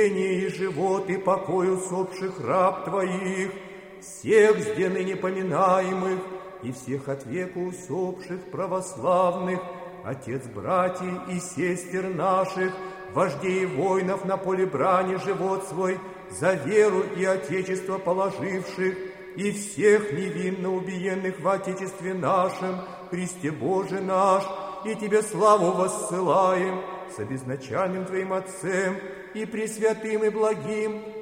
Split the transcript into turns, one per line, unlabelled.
и живот и покой усопших раб Твоих, всех сде ныне поминаемых и всех от века усопших православных, отец братьев и сестер наших, вождей воинов на поле брани живот свой, за веру и отечество положивших, и всех невинно убиенных в Отечестве нашем, Христе Боже наш, и Тебе славу воссылаем с обезначальным Твоим Отцем и пресвятым и благим